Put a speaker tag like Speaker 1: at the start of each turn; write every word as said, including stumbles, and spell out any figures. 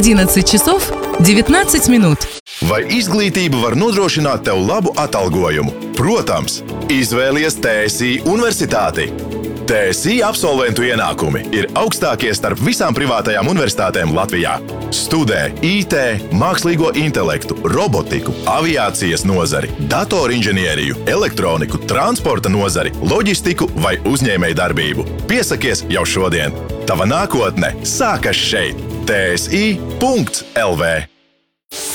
Speaker 1: одиннадцать часов девятнадцать минут.
Speaker 2: Vai izglītība var nodrošināt tev labu atalgojumu? Protams, izvēlies T S I universitāti. T S I absolventu ienākumi ir augstākie starp visām privātajām universitātēm Latvijā. Studē I T, mākslīgo intelektu, robotiku, aviācijas nozari, datorinženieriju, elektroniku, transporta nozari, loģistiku vai uzņēmējdarbību. Piesakies jau šodien! Tava nākotne sākas šeit! T S I punkts L V